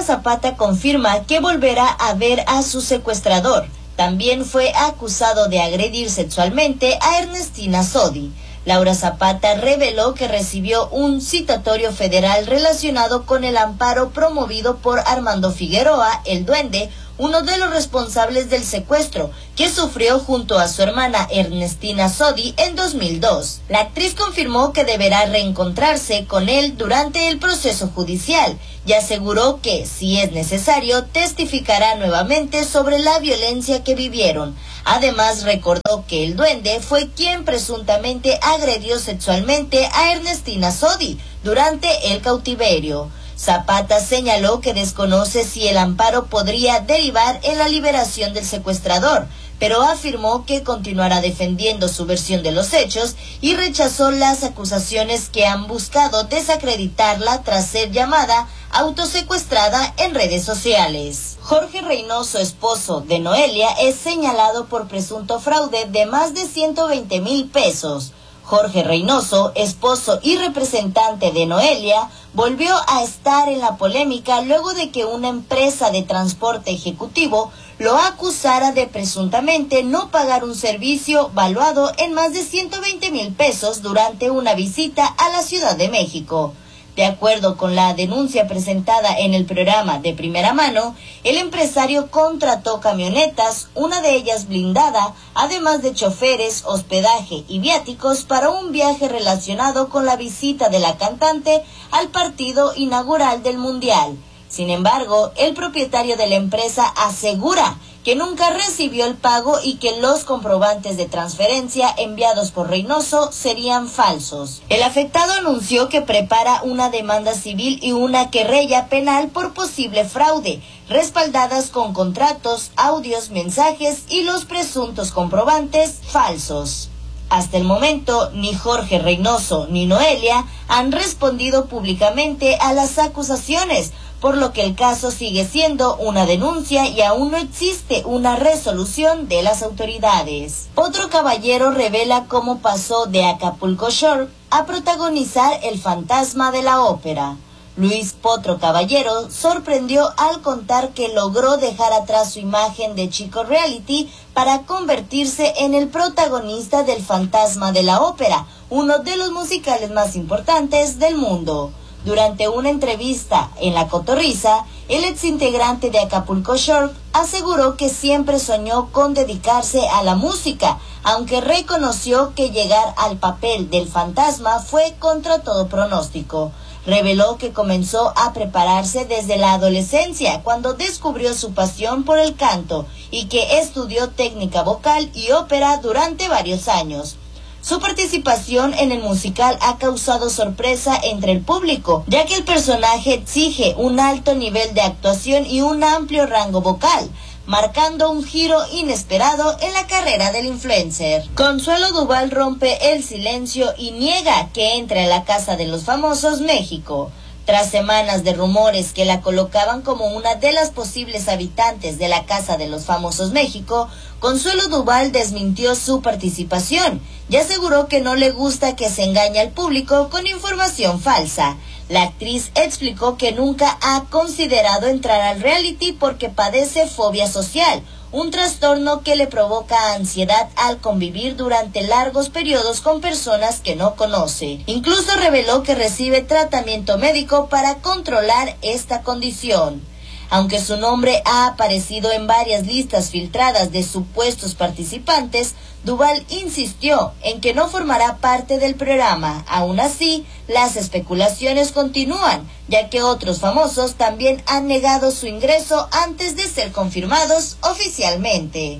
Laura Zapata confirma que volverá a ver a su secuestrador. También fue acusado de agredir sexualmente a Ernestina Sodi. Laura Zapata reveló que recibió un citatorio federal relacionado con el amparo promovido por Armando Figueroa, el Duende, uno de los responsables del secuestro, que sufrió junto a su hermana Ernestina Sodi en 2002. La actriz confirmó que deberá reencontrarse con él durante el proceso judicial y aseguró que, si es necesario, testificará nuevamente sobre la violencia que vivieron. Además, recordó que el Duende fue quien presuntamente agredió sexualmente a Ernestina Sodi durante el cautiverio. Zapata señaló que desconoce si el amparo podría derivar en la liberación del secuestrador, pero afirmó que continuará defendiendo su versión de los hechos y rechazó las acusaciones que han buscado desacreditarla tras ser llamada autosecuestrada en redes sociales. Jorge Reynoso, esposo de Noelia, es señalado por presunto fraude de más de 120,000 pesos. Jorge Reynoso, esposo y representante de Noelia, volvió a estar en la polémica luego de que una empresa de transporte ejecutivo lo acusara de presuntamente no pagar un servicio valuado en más de 120,000 pesos durante una visita a la Ciudad de México. De acuerdo con la denuncia presentada en el programa De Primera Mano, el empresario contrató camionetas, una de ellas blindada, además de choferes, hospedaje y viáticos para un viaje relacionado con la visita de la cantante al partido inaugural del Mundial. Sin embargo, el propietario de la empresa asegura que nunca recibió el pago y que los comprobantes de transferencia enviados por Reynoso serían falsos. El afectado anunció que prepara una demanda civil y una querella penal por posible fraude, respaldadas con contratos, audios, mensajes y los presuntos comprobantes falsos. Hasta el momento, ni Jorge Reynoso ni Noelia han respondido públicamente a las acusaciones, por lo que el caso sigue siendo una denuncia y aún no existe una resolución de las autoridades. Potro Caballero revela cómo pasó de Acapulco Shore a protagonizar El fantasma de la ópera. Luis Potro Caballero sorprendió al contar que logró dejar atrás su imagen de chico reality para convertirse en el protagonista del Fantasma de la Ópera, uno de los musicales más importantes del mundo. Durante una entrevista en La Cotorrisa, el exintegrante de Acapulco Shore aseguró que siempre soñó con dedicarse a la música, aunque reconoció que llegar al papel del fantasma fue contra todo pronóstico. Reveló que comenzó a prepararse desde la adolescencia, cuando descubrió su pasión por el canto, y que estudió técnica vocal y ópera durante varios años. Su participación en el musical ha causado sorpresa entre el público, ya que el personaje exige un alto nivel de actuación y un amplio rango vocal, marcando un giro inesperado en la carrera del influencer. Consuelo Duval rompe el silencio y niega que entre a la Casa de los Famosos México. Tras semanas de rumores que la colocaban como una de las posibles habitantes de la Casa de los Famosos México, Consuelo Duval desmintió su participación y aseguró que no le gusta que se engañe al público con información falsa. La actriz explicó que nunca ha considerado entrar al reality porque padece fobia social, un trastorno que le provoca ansiedad al convivir durante largos periodos con personas que no conoce. Incluso reveló que recibe tratamiento médico para controlar esta condición. Aunque su nombre ha aparecido en varias listas filtradas de supuestos participantes, Duval insistió en que no formará parte del programa. Aún así, las especulaciones continúan, ya que otros famosos también han negado su ingreso antes de ser confirmados oficialmente.